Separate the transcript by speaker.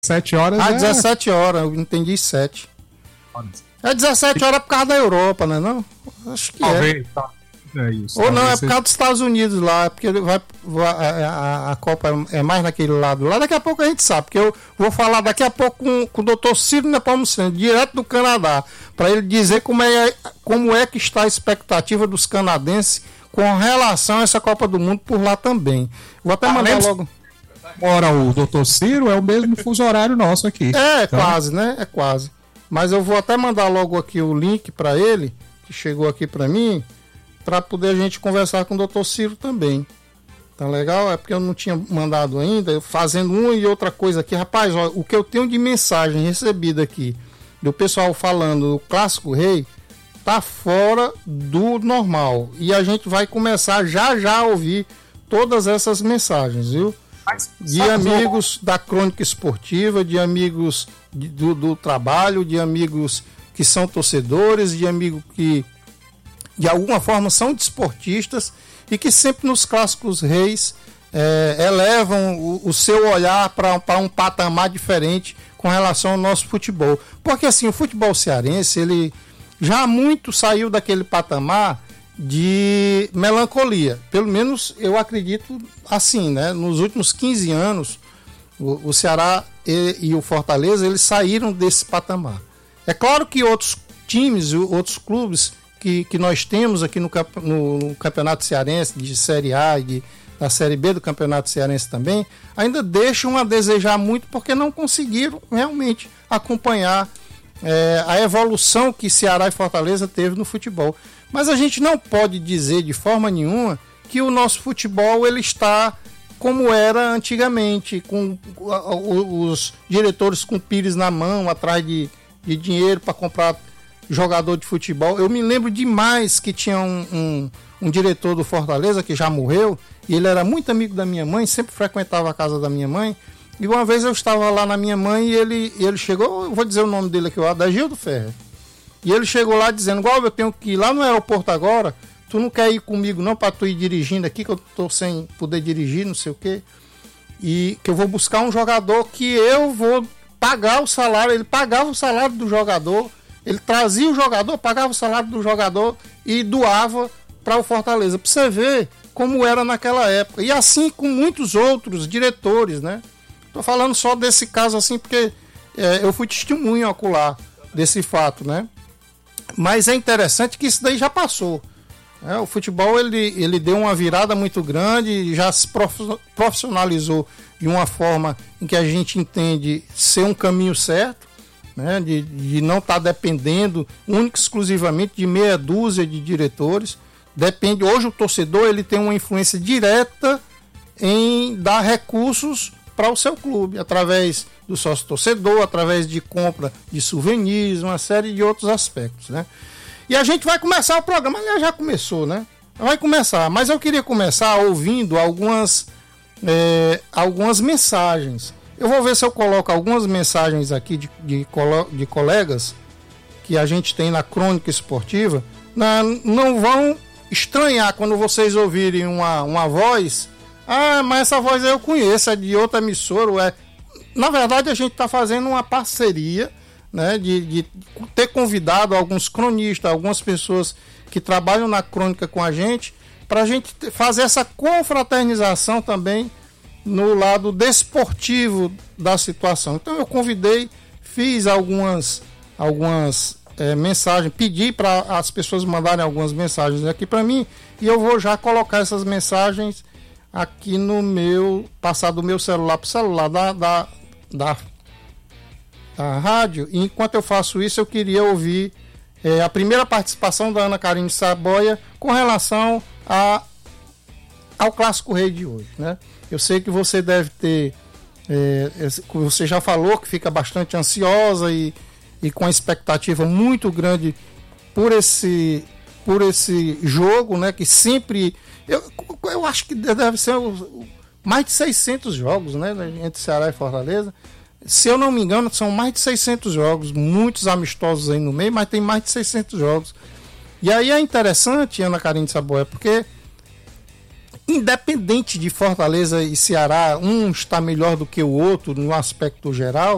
Speaker 1: 7 horas.
Speaker 2: Ah, 17 horas, eu entendi 7. É 17 horas por causa da Europa, né? Não? Acho que
Speaker 1: talvez, tá. É isso.
Speaker 2: Ou não, é por causa dos Estados Unidos lá, porque a Copa é mais naquele lado lá. Daqui a pouco a gente sabe, porque eu vou falar daqui a pouco com o Dr. Ciro Nepomuceno, direto do Canadá, para ele dizer como é que está a expectativa dos canadenses com relação a essa Copa do Mundo por lá também. Vou até mandar logo.
Speaker 1: Ora, o Dr. Ciro é o mesmo fuso horário nosso aqui.
Speaker 2: Então... quase, né? É quase. Mas eu vou até mandar logo aqui o link para ele, que chegou aqui para mim, para poder a gente conversar com o Dr. Ciro também. Tá legal? É porque eu não tinha mandado ainda, fazendo uma e outra coisa aqui. Rapaz, ó, o que eu tenho de mensagem recebida aqui, do pessoal falando do Clássico Rei, tá fora do normal. E a gente vai começar já a ouvir todas essas mensagens, viu? De amigos da Crônica Esportiva, de amigos do trabalho, de amigos que são torcedores, de amigos que de alguma forma são desportistas e que sempre nos Clássicos Reis elevam o seu olhar para um patamar diferente com relação ao nosso futebol. Porque assim, o futebol cearense, ele já muito saiu daquele patamar de melancolia. Pelo menos eu acredito assim, né? Nos últimos 15 anos, o Ceará e o Fortaleza, eles saíram desse patamar. É claro que outros times, outros clubes que nós temos aqui no Campeonato Cearense, de Série A e da Série B do Campeonato Cearense também, ainda deixam a desejar muito porque não conseguiram realmente acompanhar a evolução que Ceará e Fortaleza teve no futebol. Mas a gente não pode dizer de forma nenhuma que o nosso futebol ele está como era antigamente, com os diretores com pires na mão, atrás de dinheiro para comprar jogador de futebol. Eu me lembro demais que tinha um diretor do Fortaleza que já morreu, e ele era muito amigo da minha mãe, sempre frequentava a casa da minha mãe, e uma vez eu estava lá na minha mãe e ele chegou, eu vou dizer o nome dele aqui, o Adagildo Ferreira, e ele chegou lá dizendo, igual eu tenho que ir lá no aeroporto agora, tu não quer ir comigo não para tu ir dirigindo aqui, que eu tô sem poder dirigir, não sei o quê, e que eu vou buscar um jogador que eu vou pagar o salário. Ele pagava o salário do jogador, ele trazia o jogador, pagava o salário do jogador e doava para o Fortaleza, para você ver como era naquela época. E assim com muitos outros diretores, né? Tô falando só desse caso assim porque eu fui testemunho ocular desse fato, né? Mas é interessante que isso daí já passou. O futebol ele deu uma virada muito grande, já se profissionalizou de uma forma em que a gente entende ser um caminho certo, né? De não estar dependendo única e exclusivamente de meia dúzia de diretores. Depende, hoje o torcedor ele tem uma influência direta em dar recursos para o seu clube, através do sócio torcedor, através de compra de souvenirs, uma série de outros aspectos, né? E a gente vai começar o programa, aliás, já começou, né? Vai começar, mas eu queria começar ouvindo algumas mensagens. Eu vou ver se eu coloco algumas mensagens aqui de colegas que a gente tem na Crônica Esportiva. Não vão estranhar quando vocês ouvirem uma voz. Ah, mas essa voz eu conheço, é de outra emissora. Na verdade, a gente está fazendo uma parceria, né, de ter convidado alguns cronistas, algumas pessoas que trabalham na crônica com a gente, para a gente fazer essa confraternização também no lado desportivo da situação. Então eu convidei, fiz algumas mensagens, pedi para as pessoas mandarem algumas mensagens aqui para mim, e eu vou já colocar essas mensagens aqui no meu, passar do meu celular para o celular da rádio. E enquanto eu faço isso, eu queria ouvir a primeira participação da Ana Karine Saboia com relação ao Clássico Rei de hoje, né? Eu sei que você deve ter, você já falou que fica bastante ansiosa e com a expectativa muito grande por esse jogo, né? Que sempre, eu acho que deve ser mais de 600 jogos, né? Entre Ceará e Fortaleza. Se eu não me engano, são mais de 600 jogos, muitos amistosos aí no meio, mas tem mais de 600 jogos. E aí é interessante, Ana Karine Saboia, porque independente de Fortaleza e Ceará, um está melhor do que o outro no aspecto geral,